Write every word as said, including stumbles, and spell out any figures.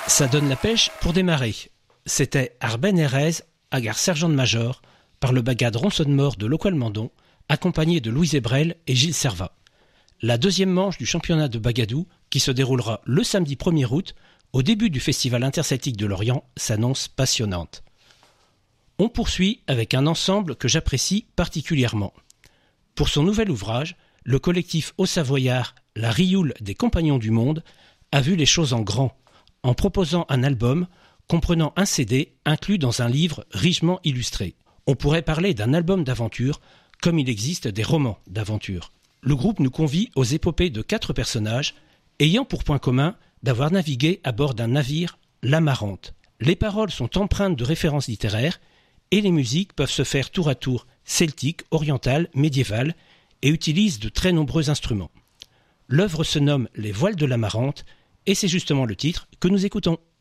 Ça donne la pêche pour démarrer. C'était Arben Erez, Agar sergent de major, par le bagad Ronson-Mort de Locoal-Mandon, accompagné de Louise Ebrel et Gilles Servat. La deuxième manche du championnat de Bagadou, qui se déroulera le samedi premier août, au début du Festival interceltique de Lorient, s'annonce passionnante. On poursuit avec un ensemble que j'apprécie particulièrement. Pour son nouvel ouvrage, le collectif haut-savoyard La Rioule des Compagnons du Monde a vu les choses en grand, en proposant un album comprenant un C D inclus dans un livre richement illustré. On pourrait parler d'un album d'aventure, comme il existe des romans d'aventure. Le groupe nous convie aux épopées de quatre personnages, ayant pour point commun d'avoir navigué à bord d'un navire, l'Amarante. Les paroles sont empreintes de références littéraires et les musiques peuvent se faire tour à tour celtiques, orientales, médiévales et utilisent de très nombreux instruments. L'œuvre se nomme Les Voiles de l'Amarante et c'est justement le titre que nous écoutons.